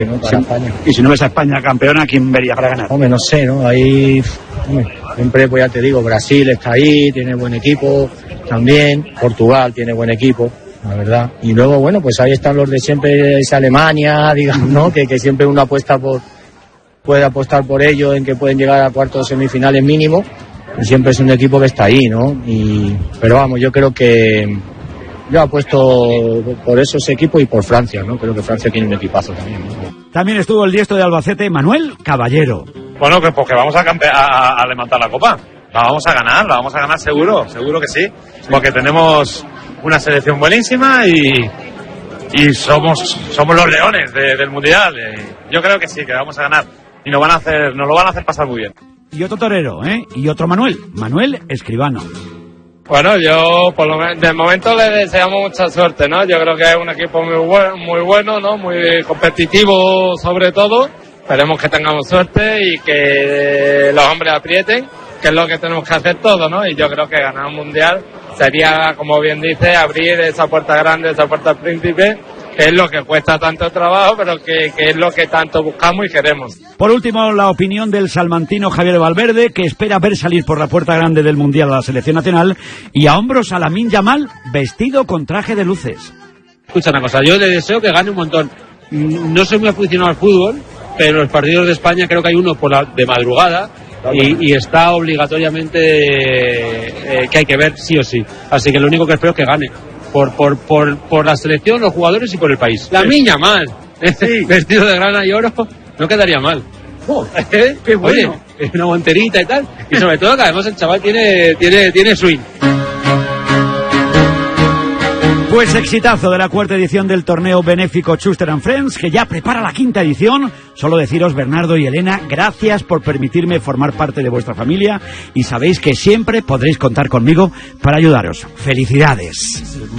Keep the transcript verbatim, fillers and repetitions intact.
¿no? Para sí. España. Y si no ves a España campeona, ¿quién vería para ganar? Hombre, no sé, ¿no? Ahí, hombre, siempre, pues ya te digo, Brasil está ahí, tiene buen equipo también, Portugal tiene buen equipo, la verdad. Y luego, bueno, pues ahí están los de siempre, es Alemania, digamos, ¿no? Que, que siempre uno apuesta por, puede apostar por ello, en que pueden llegar a cuartos semifinales mínimo. Y siempre es un equipo que está ahí, ¿no? Y, pero vamos, yo creo que yo apuesto por esos equipos y por Francia, ¿no? Creo que Francia tiene un equipazo también, ¿no? También estuvo el diestro de Albacete, Manuel Caballero. Bueno, que porque vamos a, campe- a, a levantar la copa. La vamos a ganar, la vamos a ganar seguro, seguro que sí. Porque tenemos una selección buenísima y, y somos somos los leones de, del Mundial. Yo creo que sí, que vamos a ganar. Y nos van a hacer, nos lo van a hacer pasar muy bien. Y otro torero, ¿eh? Y otro Manuel, Manuel Escribano. Bueno, yo por lo menos de momento le deseamos mucha suerte, ¿no? Yo creo que es un equipo muy bueno, muy bueno, ¿no? Muy competitivo sobre todo. Esperemos que tengamos suerte y que los hombres aprieten, que es lo que tenemos que hacer todos, ¿no? Y yo creo que ganar un mundial sería, como bien dice, abrir esa puerta grande, esa puerta al príncipe, que es lo que cuesta tanto trabajo, pero que, que es lo que tanto buscamos y queremos. Por último, la opinión del salmantino Javier Valverde, que espera ver salir por la puerta grande del Mundial a la selección nacional, y a hombros a Lamine Yamal, vestido con traje de luces. Escucha una cosa, yo le deseo que gane un montón. No soy muy aficionado al fútbol, pero los partidos de España creo que hay uno por la, de madrugada, y, y está obligatoriamente eh, que hay que ver sí o sí. Así que lo único que espero es que gane. Por, por, por, por la selección, los jugadores y por el país. La miña mal, sí. Vestido de grana y oro, no quedaría mal. Oh, ¿Eh? ¡Qué bueno! Oye, una guanterita y tal. Y sobre todo que además el chaval tiene, tiene, tiene swing. Pues exitazo de la cuarta edición del torneo benéfico Schuster and Friends, que ya prepara la quinta edición. Solo deciros, Bernardo y Elena, gracias por permitirme formar parte de vuestra familia y sabéis que siempre podréis contar conmigo para ayudaros. ¡Felicidades!